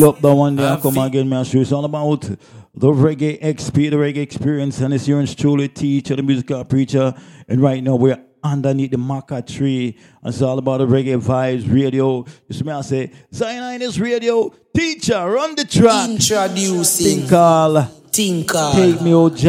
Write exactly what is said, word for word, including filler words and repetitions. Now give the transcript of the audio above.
Up the one day I come again, man. Show it's all about the reggae X P, the reggae experience, and it's yours truly, teacher, the musical preacher. And right now we're underneath the maca tree. And it's all about the reggae vibes, radio. You see me, I say, Zionist radio, teacher, run the track. Introducing Tinkle. Tinkle. Take me, old